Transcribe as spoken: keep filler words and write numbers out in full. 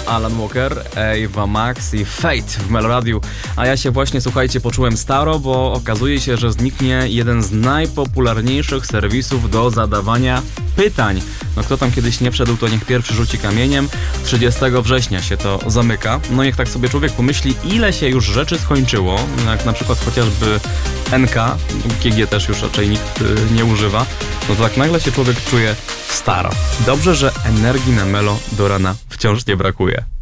Alan Walker, Ava Max i Fate w Meloradiu. A ja się właśnie, słuchajcie, poczułem staro, bo okazuje się, że zniknie jeden z najpopularniejszych serwisów do zadawania pytań. No kto tam kiedyś nie wszedł, to niech pierwszy rzuci kamieniem. trzydziestego września się to zamyka. No niech tak sobie człowiek pomyśli, ile się już rzeczy skończyło, jak na przykład chociażby N K, K G też już raczej nikt nie używa, no to tak nagle się człowiek czuje staro. Dobrze, że energii na Melo do rana wciąż nie brakuje.